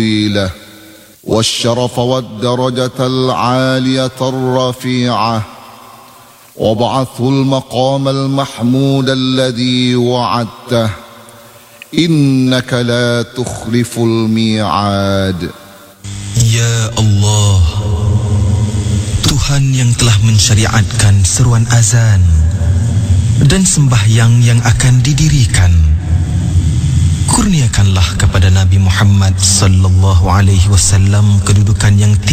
والشرف والدرجة العالية الرفيعة وابعثه المقام المحمود الذي وعدته إنك لا تخلف الميعاد. Ya Allah, Tuhan yang telah mensyariatkan seruan azan dan sembahyang yang akan didirikan, kurniakanlah kepada Nabi Muhammad sallallahu alaihi wasallam kedudukan yang